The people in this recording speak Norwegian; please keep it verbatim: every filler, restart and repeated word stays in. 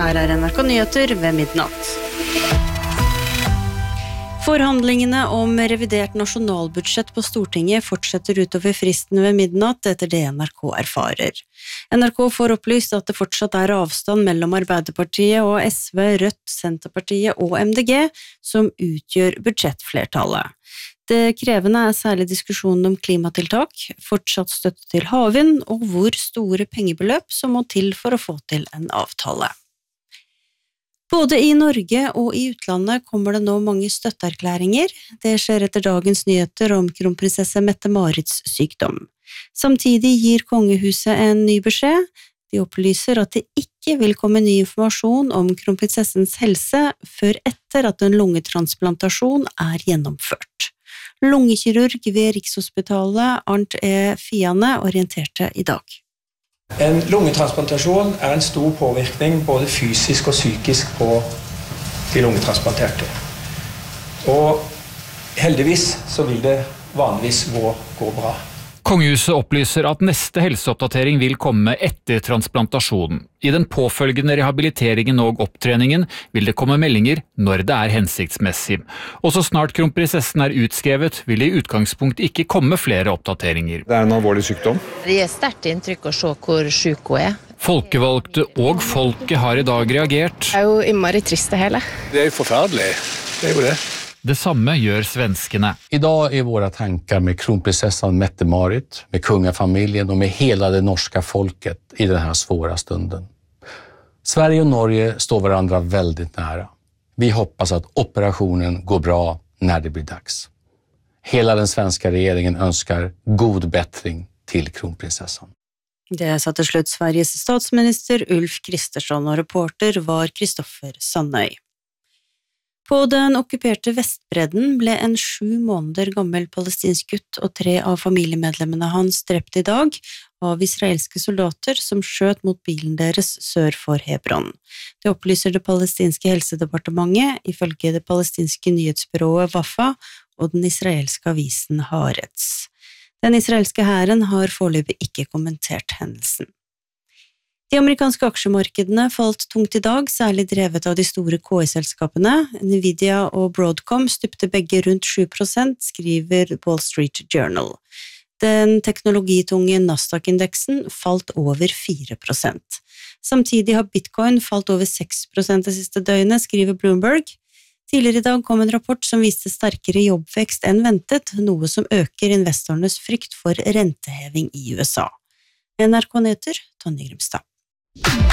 Her er N R K Nyheter ved midnatt. Forhandlingene om revidert nasjonalbudsjett på Stortinget fortsetter utover fristen ved midnatt, etter det N R K erfarer. N R K får opplyst at det fortsatt er avstand mellom Arbeiderpartiet og S V, Rødt, Senterpartiet og M D G, som utgjør budsjettflertallet. Det krevende er særlig diskusjonen om klimatiltak, fortsatt støtte til havvind og hvor store pengebeløp som må til for å få til en avtale. Både i Norge og i utlandet kommer det nå mange støtteerklæringer. Det skjer etter dagens nyheter om kronprinsesse Mette-Marits sykdom. Samtidig gir kongehuset en ny beskjed. De opplyser at det ikke vil komme ny informasjon om kronprinsessens helse før etter at en lungetransplantasjon er gjennomført. Lungekirurg ved Rikshospitalet, Arnt E. Fiane, orienterte i dag. En lungetransplantasjon er en stor påvirkning både fysisk og psykisk på de lungetransplanterte. Og heldigvis så vil det vanligvis gå, gå bra. Kongehuset opplyser at neste helseoppdatering vil komme etter transplantasjonen. I den påfølgende rehabiliteringen og opptreningen vil det komme meldinger når det er hensiktsmessig. Og så snart kronprinsessen er utskrevet, vil det i utgangspunkt ikke komme flere oppdateringer. Det er en alvorlig sykdom. Det er sterkt inntrykk å se hvor syk hun er. Folkevalgte og folket har i dag reagert. Det er jo innmari trist det hele. Det er jo forferdelig. Det er jo det. Det samme gjør svenskene. I dag er våra tankar med kronprinsessan Mette-Marit, med kungafamiljen og med hele det norske folket i denne svåra stunden. Sverige og Norge står hverandre veldig nære. Vi hoppas at operationen går bra når det blir dags. Hele den svenske regjeringen ønsker god bättring til kronprinsessan. Det sa til slutt Sveriges statsminister Ulf Kristersson, og reporter var Kristoffer Sandøy. På den okkuperte Vestbredden ble en sju måneder gammel palestinsk gutt og tre av familiemedlemmene hans drept i dag av israelske soldater som skjøt mot bilen deres sør for Hebron. Det opplyser det palestinske helsedepartementet, ifølge det palestinske nyhetsbyrået Wafa og den israelske avisen Haaretz. Den israelske hæren har foreløpig ikke kommentert hendelsen. De amerikanske aksjemarkedene falt tungt i dag, særlig drevet av de store K I-selskapene. Nvidia og Broadcom stupte begge rundt sju prosent, skriver Wall Street Journal. Den teknologitunge Nasdaq-indeksen falt over fire prosent. Samtidig har Bitcoin falt over seks prosent det siste døgnet, skriver Bloomberg. Tidligere i dag kom en rapport som viste sterkere jobbvekst enn ventet, noe som øker investorenes frykt for renteheving i U S A. N R K Nyheter, Tonje Grimstad.